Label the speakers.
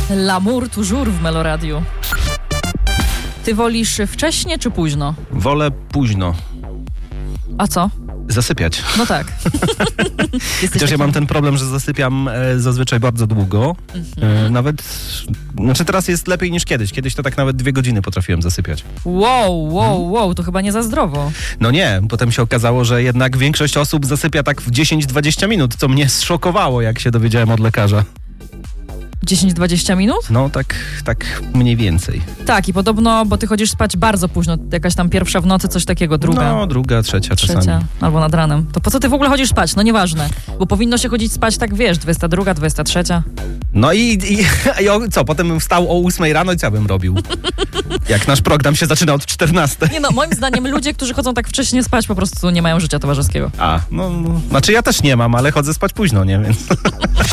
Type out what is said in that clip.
Speaker 1: L'amour toujours w Meloradiu. Ty wolisz wcześnie czy późno?
Speaker 2: Wolę późno.
Speaker 1: A co?
Speaker 2: Zasypiać.
Speaker 1: No tak.
Speaker 2: Chociaż ja mam ten problem, że zasypiam zazwyczaj bardzo długo. Nawet, znaczy teraz jest lepiej niż kiedyś. Kiedyś to tak nawet 2 godziny potrafiłem zasypiać.
Speaker 1: Wow, to chyba nie za zdrowo.
Speaker 2: No nie, potem się okazało, że jednak większość osób zasypia tak w 10-20 minut, co mnie zszokowało, jak się dowiedziałem od lekarza.
Speaker 1: 10-20 minut?
Speaker 2: No tak mniej więcej.
Speaker 1: Tak, i podobno, bo ty chodzisz spać bardzo późno, jakaś tam pierwsza w nocy, coś takiego, druga.
Speaker 2: No, druga, trzecia czasami.
Speaker 1: Albo nad ranem. To po co ty w ogóle chodzisz spać? No nieważne, bo powinno się chodzić spać tak, wiesz, 22, 23.
Speaker 2: No i co, potem bym wstał o 8 rano i co bym robił? Jak nasz program się zaczyna od 14.
Speaker 1: Nie no, moim zdaniem ludzie, którzy chodzą tak wcześnie spać, po prostu nie mają życia towarzyskiego.
Speaker 2: Znaczy ja też nie mam, ale chodzę spać późno, nie? Więc...